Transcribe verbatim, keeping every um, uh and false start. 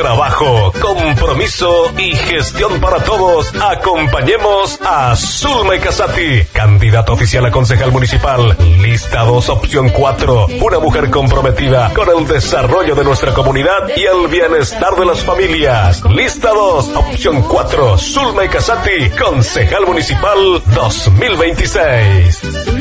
trabajo, compromiso y gestión para todos. Acompañemos a Zulma Casati, candidata oficial a concejal municipal. Lista dos, opción cuatro. Una mujer comprometida con el desarrollo de nuestra comunidad y el bienestar de las familias. Lista dos, opción cuatro. Zulma Casati, concejal municipal dos mil veintiséis.